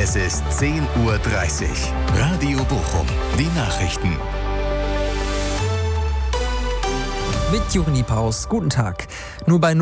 Es ist 10:30 Uhr. Radio Bochum, die Nachrichten. Mit Juri Paus. Guten Tag. Nur bei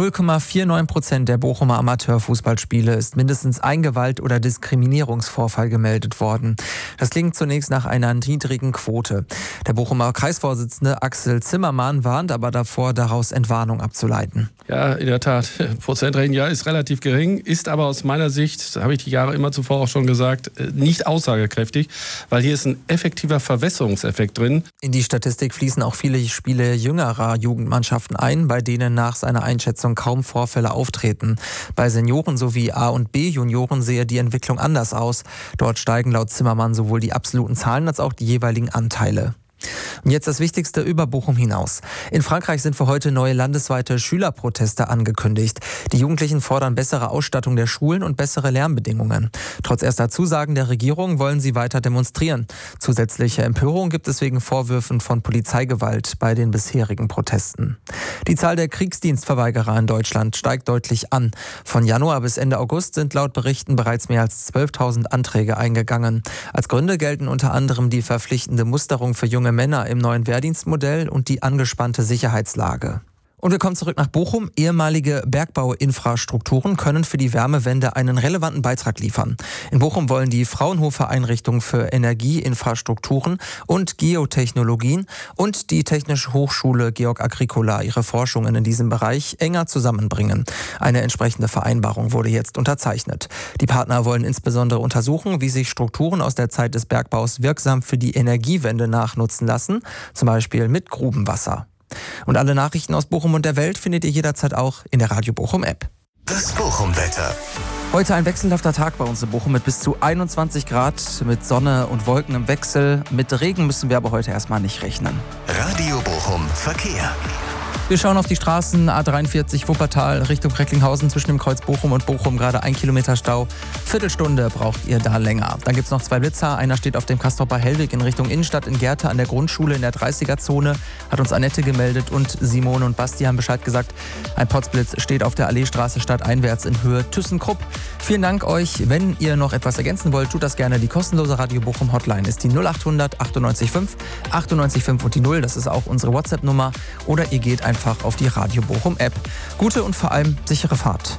0,49% der Bochumer Amateurfußballspiele ist mindestens ein Gewalt- oder Diskriminierungsvorfall gemeldet worden. Das klingt zunächst nach einer niedrigen Quote. Der Bochumer Kreisvorsitzende Axel Zimmermann warnt aber davor, daraus Entwarnung abzuleiten. Ja, in der Tat. Prozentrating ja ist relativ gering, ist aber aus meiner Sicht, das habe ich die Jahre immer zuvor auch schon gesagt, nicht aussagekräftig, weil hier ist ein effektiver Verwässerungseffekt drin. In die Statistik fließen auch viele Spiele jüngerer Jugendmannschaften ein, bei denen nach seiner Einschätzung kaum Vorfälle auftreten. Bei Senioren sowie A- und B-Junioren sehe die Entwicklung anders aus. Dort steigen laut Zimmermann sowohl die absoluten Zahlen als auch die jeweiligen Anteile. Und jetzt das Wichtigste über Bochum hinaus. In Frankreich sind für heute neue landesweite Schülerproteste angekündigt. Die Jugendlichen fordern bessere Ausstattung der Schulen und bessere Lärmbedingungen. Trotz erster Zusagen der Regierung wollen sie weiter demonstrieren. Zusätzliche Empörung gibt es wegen Vorwürfen von Polizeigewalt bei den bisherigen Protesten. Die Zahl der Kriegsdienstverweigerer in Deutschland steigt deutlich an. Von Januar bis Ende August sind laut Berichten bereits mehr als 12.000 Anträge eingegangen. Als Gründe gelten unter anderem die verpflichtende Musterung für junge Männer im neuen Wehrdienstmodell und die angespannte Sicherheitslage. Und wir kommen zurück nach Bochum. Ehemalige Bergbauinfrastrukturen können für die Wärmewende einen relevanten Beitrag liefern. In Bochum wollen die Fraunhofer Einrichtung für Energieinfrastrukturen und Geotechnologien und die Technische Hochschule Georg Agricola ihre Forschungen in diesem Bereich enger zusammenbringen. Eine entsprechende Vereinbarung wurde jetzt unterzeichnet. Die Partner wollen insbesondere untersuchen, wie sich Strukturen aus der Zeit des Bergbaus wirksam für die Energiewende nachnutzen lassen, zum Beispiel mit Grubenwasser. Und alle Nachrichten aus Bochum und der Welt findet ihr jederzeit auch in der Radio Bochum App. Das Bochum-Wetter. Heute ein wechselhafter Tag bei uns in Bochum mit bis zu 21 Grad, mit Sonne und Wolken im Wechsel. Mit Regen müssen wir aber heute erstmal nicht rechnen. Radio Bochum Verkehr. Wir schauen auf die Straßen A43 Wuppertal Richtung Recklinghausen zwischen dem Kreuz Bochum und Bochum. Gerade 1 Kilometer Stau. Viertelstunde braucht ihr da länger. Dann gibt es noch 2 Blitzer. Einer steht auf dem Castrop Hellweg in Richtung Innenstadt in Gerte an der Grundschule in der 30er-Zone. Hat uns Annette gemeldet und Simone und Basti haben Bescheid gesagt. Ein Potzblitz steht auf der Alleestraße stadteinwärts in Höhe ThyssenKrupp. Vielen Dank euch. Wenn ihr noch etwas ergänzen wollt, tut das gerne. Die kostenlose Radio Bochum Hotline ist die 0800 98 5 98 5 und die 0. Das ist auch unsere WhatsApp-Nummer. Oder ihr geht einfach auf die Radio Bochum App. Gute und vor allem sichere Fahrt.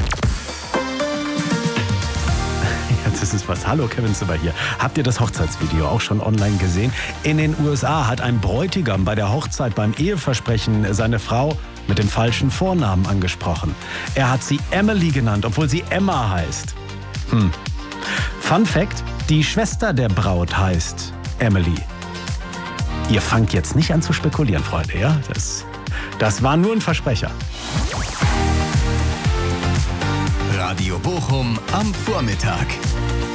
Das ist was. Hallo, Kevin Zimmer hier. Habt ihr das Hochzeitsvideo auch schon online gesehen? In den USA hat ein Bräutigam bei der Hochzeit beim Eheversprechen seine Frau mit dem falschen Vornamen angesprochen. Er hat sie Emily genannt, obwohl sie Emma heißt. Fun Fact: Die Schwester der Braut heißt Emily. Ihr fangt jetzt nicht an zu spekulieren, Freunde, ja? Das war nur ein Versprecher. Radio Bochum am Vormittag.